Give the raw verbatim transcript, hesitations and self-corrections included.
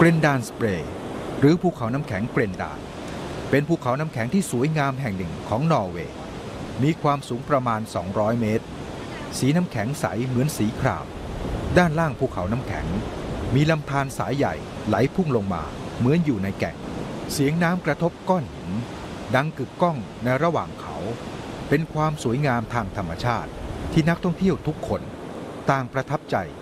เกรนดานสเปรย์หรือภูเขาน้ำแข็งเกรนดานเป็นภูเขาน้ำแข็งที่สวยงามแห่งหนึ่งของนอร์เวย์มีความสูงประมาณสองร้อยเมตรสีน้ำแข็งใสเหมือนสีครามด้านล่างภูเขาน้ำแข็งมีลำธารสายใหญ่ไหลพุ่งลงมาเหมือนอยู่ในแก่งเสียงน้ำกระทบก้อนหินดังกึกก้องในระหว่างเขาเป็นความสวยงามทางธรรมชาติที่นักท่องเที่ยวทุกคนต่างประทับใจ